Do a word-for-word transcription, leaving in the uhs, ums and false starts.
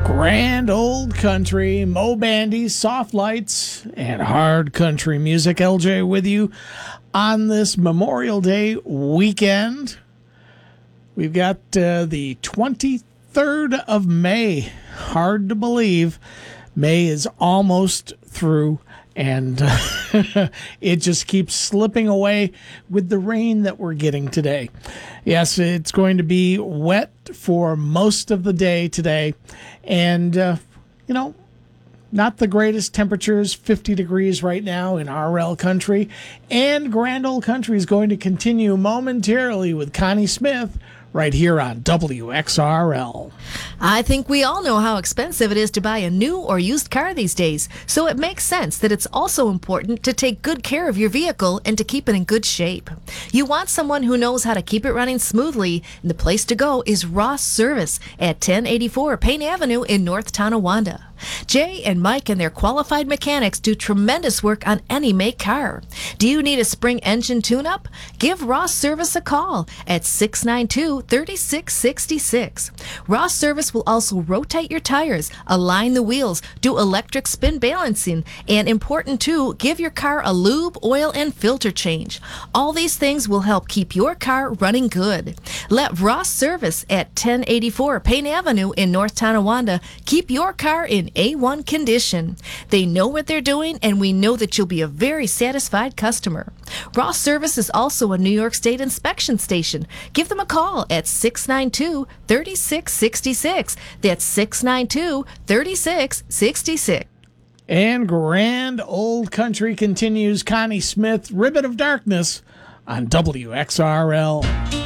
Grand old country, Mo Bandy, soft lights, and hard country music. L J with you on this Memorial Day weekend. We've got uh, the twenty-third of May. Hard to believe. May is almost through, and uh, it just keeps slipping away with the rain that we're getting today. Yes, it's going to be wet for most of the day today, and, uh, you know, not the greatest temperatures, fifty degrees right now in R L country, and Grand Old Country is going to continue momentarily with Connie Smith right here on W X R L. I think we all know how expensive it is to buy a new or used car these days, so it makes sense that it's also important to take good care of your vehicle and to keep it in good shape. You want someone who knows how to keep it running smoothly, and the place to go is Ross Service at ten eighty-four Payne Avenue in North Tonawanda. Jay and Mike and their qualified mechanics do tremendous work on any make car. Do you need a spring engine tune-up? Give Ross Service a call at six nine two, three six six six. Ross Service will also rotate your tires, align the wheels, do electric spin balancing, and important too, give your car a lube, oil, and filter change. All these things will help keep your car running good. Let Ross Service at ten eighty-four Payne Avenue in North Tonawanda keep your car in A one condition. They know what they're doing, and we know that you'll be a very satisfied customer. Ross Service is also a New York State inspection station. Give them a call at six nine two, three six six six. That's six nine two, three six six six. And Grand Old Country continues. Connie Smith, Ribbon of Darkness on W X R L.